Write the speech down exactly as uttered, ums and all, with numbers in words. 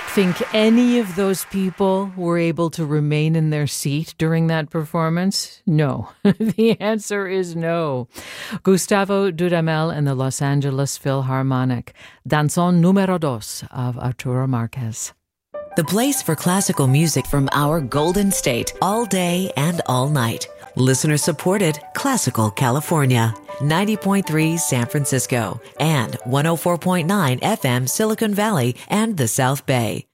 Think any of those people were able to remain in their seat during that performance? No. The answer is no. Gustavo Dudamel and the Los Angeles Philharmonic. Danzón número dos of Arturo Márquez. The place for classical music from our golden state, all day and all night. Listener supported, Classical California. ninety point three San Francisco and one oh four point nine F M Silicon Valley and the South Bay.